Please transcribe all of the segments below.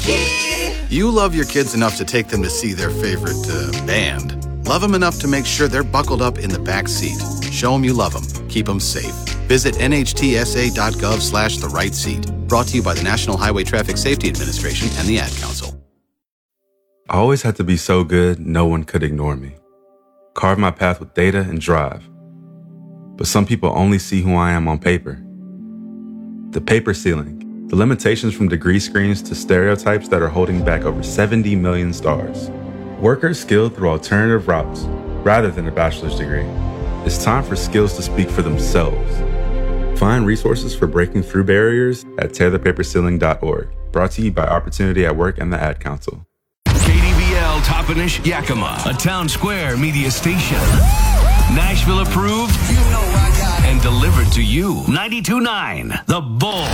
You love your kids enough to take them to see their favorite band. Love them enough to make sure they're buckled up in the back seat. Show them you love them. Keep them safe. Visit nhtsa.gov/the right seat. Brought to you by the National Highway Traffic Safety Administration and the Ad Council. I always had to be so good, no one could ignore me. Carve my path with data and drive. But some people only see who I am on paper. The paper ceiling. The limitations from degree screens to stereotypes that are holding back over 70 million stars. Workers skilled through alternative routes rather than a bachelor's degree. It's time for skills to speak for themselves. Find resources for breaking through barriers at tearthepaperceiling.org. Brought to you by Opportunity at Work and the Ad Council. KDVL Toppenish Yakima, a Town Square media station. Nashville approved and delivered to you. 92.9 The Bull.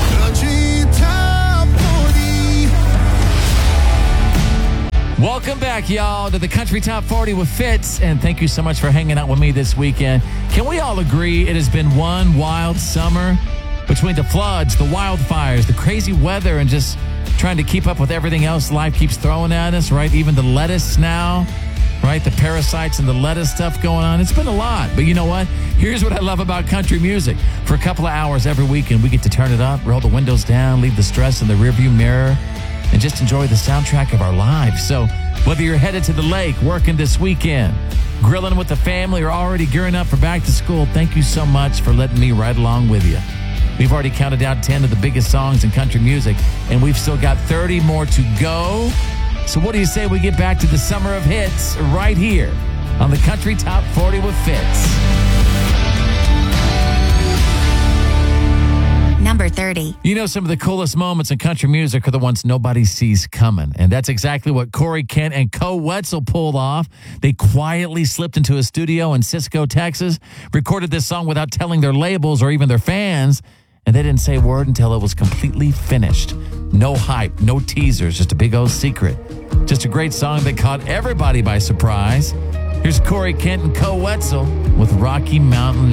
Welcome back, y'all, to the Country Top 40 with Fitz, and thank you so much for hanging out with me this weekend. Can we all agree it has been one wild summer? Between the floods, the wildfires, the crazy weather, and just trying to keep up with everything else life keeps throwing at us, right? Even the lettuce now, right? The parasites and the lettuce stuff going on. It's been a lot, but you know what? Here's what I love about country music. For a couple of hours every weekend, we get to turn it up, roll the windows down, leave the stress in the rearview mirror, and just enjoy the soundtrack of our lives. So whether you're headed to the lake, working this weekend, grilling with the family, or already gearing up for back to school, thank you so much for letting me ride along with you. We've already counted down 10 of the biggest songs in country music, and we've still got 30 more to go. So what do you say we get back to the summer of hits right here on the Country Top 40 with Fitz? Number 30. You know, some of the coolest moments in country music are the ones nobody sees coming. And that's exactly what Corey Kent and Co Wetzel pulled off. They quietly slipped into a studio in Cisco, Texas, recorded this song without telling their labels or even their fans, and they didn't say a word until it was completely finished. No hype, no teasers, just a big old secret. Just a great song that caught everybody by surprise. Here's Corey Kent and Co Wetzel with Rocky Mountain